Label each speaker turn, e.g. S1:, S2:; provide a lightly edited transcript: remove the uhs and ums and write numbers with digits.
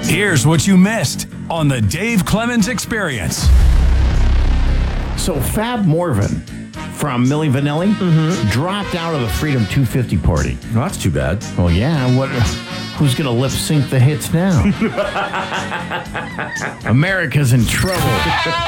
S1: Here's what you missed on the Dave Clemens Experience.
S2: So Fab Morvan from Milli Vanilli dropped out of the Freedom 250 party.
S3: Well, that's too bad.
S2: Well, yeah. Who's going to lip sync the hits now? America's in trouble.